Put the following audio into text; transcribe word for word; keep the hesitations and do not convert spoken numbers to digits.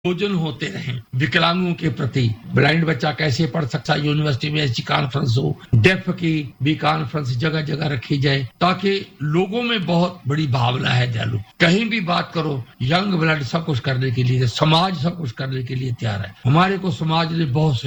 आयोजन होते रहें विकलांगों के प्रति। ब्लाइंड बच्चा कैसे पढ़ सकता, यूनिवर्सिटी में ऐसी कॉन्फ्रेंस हो, डेफ की भी कॉन्फ्रेंस जगह जगह रखी जाए, ताकि लोगों में बहुत बड़ी भावना है दयालु। कहीं भी बात करो, यंग ब्लड सब कुछ करने के लिए, समाज सब कुछ करने के लिए तैयार है। हमारे को समाज ने बहुत